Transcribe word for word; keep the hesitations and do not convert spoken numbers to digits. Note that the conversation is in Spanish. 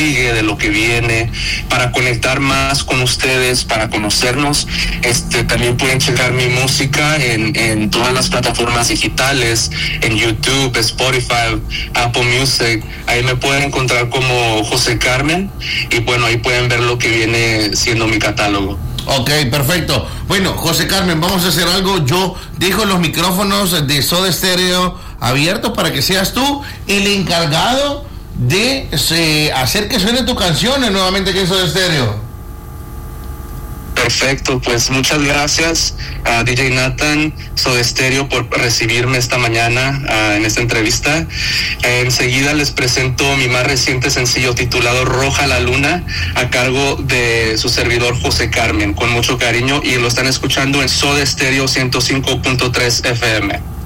sigue, de lo que viene, para conectar más con ustedes, para conocernos. Este, también pueden checar mi música en, en todas las plataformas digitales, en YouTube, Spotify, Apple Music. Ahí me pueden encontrar como José Carmen y bueno, ahí pueden ver lo que viene siendo mi catálogo. Ok, perfecto. Bueno, José Carmen, vamos a hacer algo. Yo dejo los micrófonos de Soda Stereo abiertos para que seas tú el encargado de eh, hacer que suene tu canción nuevamente aquí en Soda Stereo. Perfecto, pues muchas gracias a D J Nathan, Soda Stereo, por recibirme esta mañana uh, en esta entrevista. Eh, enseguida les presento mi más reciente sencillo titulado Roja la Luna, a cargo de su servidor José Carmen, con mucho cariño, y lo están escuchando en Soda Stereo ciento cinco punto tres F M.